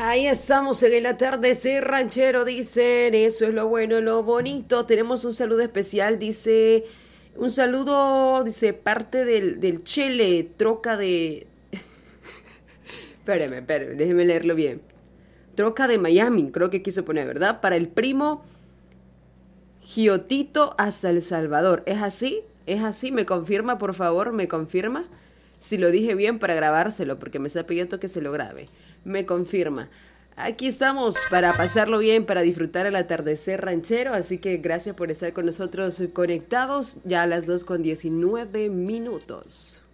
Ahí estamos en el atardecer ranchero, dicen. Eso es lo bueno, lo bonito. Tenemos un saludo especial, dice. Un saludo, dice, parte del Chele, troca de. Espérame, déjeme leerlo bien. Troca de Miami, creo que quiso poner, ¿verdad? Para el primo Giotito hasta El Salvador. ¿Es así? ¿Es así? ¿Me confirma, por favor? ¿Me confirma? Si lo dije bien para grabárselo, porque me está pidiendo que se lo grabe. Me confirma. Aquí estamos para pasarlo bien, para disfrutar el atardecer ranchero, así que gracias por estar con nosotros conectados, ya a las 2:19.